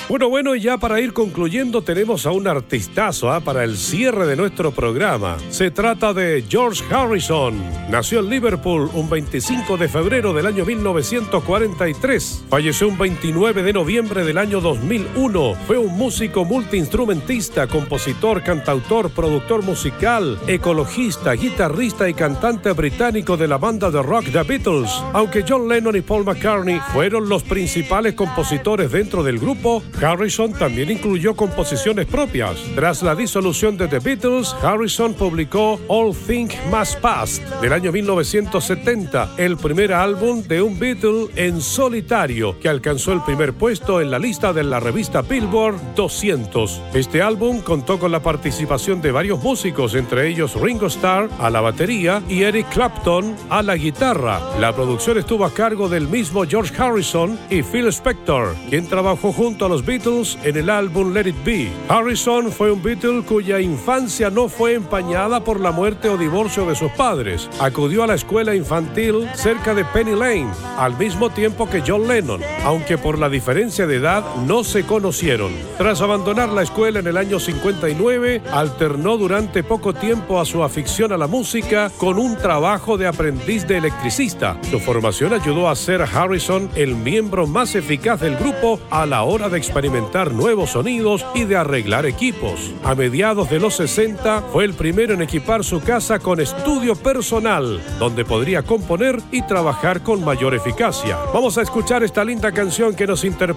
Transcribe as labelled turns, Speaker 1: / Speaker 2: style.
Speaker 1: Bueno, y ya para ir concluyendo tenemos a un artistazo para el cierre de nuestro programa. Se trata de George Harrison. Nació en Liverpool un 25 de febrero del año 1943. Falleció un 29 de noviembre del año 2001. Fue un músico multiinstrumentista, compositor, cantautor, productor musical, ecologista, guitarrista y cantante británico de la banda de rock The Beatles. Aunque John Lennon y Paul McCartney fueron los principales compositores dentro del grupo, Harrison también incluyó composiciones propias. Tras la disolución de The Beatles, Harrison publicó All Things Must Pass del año 1970, el primer álbum de un Beatle en solitario que alcanzó el primer puesto en la lista de la revista Billboard 200. Este álbum contó con la participación de varios músicos, entre ellos Ringo Starr a la batería y Eric Clapton a la guitarra. La producción estuvo a cargo del mismo George Harrison y Phil Spector, quien trabajó junto a los Beatles en el álbum Let It Be. Harrison fue un Beatle cuya infancia no fue empañada por la muerte o divorcio de sus padres. Acudió a la escuela infantil cerca de Penny Lane, al mismo tiempo que John Lennon, aunque por la diferencia de edad no se conocieron. Tras abandonar la escuela en el año 59, alternó durante poco tiempo a su afición a la música con un trabajo de aprendiz de electricista. Su formación ayudó a ser Harrison el miembro más eficaz del grupo a la hora de experimentar nuevos sonidos y de arreglar equipos. A mediados de los 60 fue el primero en equipar su casa con estudio personal, donde podría componer y trabajar con mayor eficacia. Vamos a escuchar esta linda canción que nos interpreta